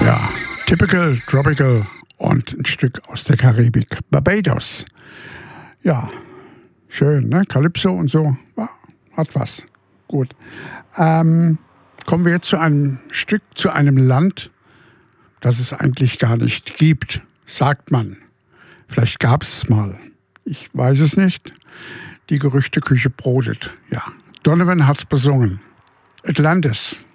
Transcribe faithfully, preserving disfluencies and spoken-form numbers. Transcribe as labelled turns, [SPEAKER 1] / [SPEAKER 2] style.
[SPEAKER 1] Ja, Typical Tropical und ein Stück aus der Karibik. Barbados. Ja, schön, ne? Calypso und so. Ja, hat was. Gut. Ähm, kommen wir jetzt zu einem Stück, zu einem Land, das es eigentlich gar nicht gibt, sagt man. Vielleicht gab es mal. Ich weiß es nicht. Die Gerüchteküche brodelt. Ja, Donovan hat's besungen. Atlantis.